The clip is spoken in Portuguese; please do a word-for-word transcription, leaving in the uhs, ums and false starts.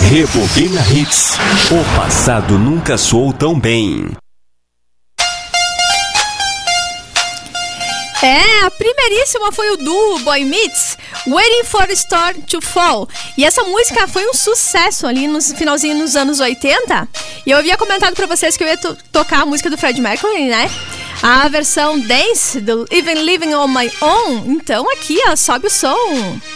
Rebobina Hits. O passado nunca soou tão bem. É, a primeiríssima foi o duo Boy Meets, Waiting for a Star to Fall. E essa música foi um sucesso ali no finalzinho dos anos oitenta. E eu havia comentado pra vocês que eu ia to- tocar a música do Freddie Mercury, né? A versão Dance, do Even Living on My Own. Então aqui, ó, sobe o som.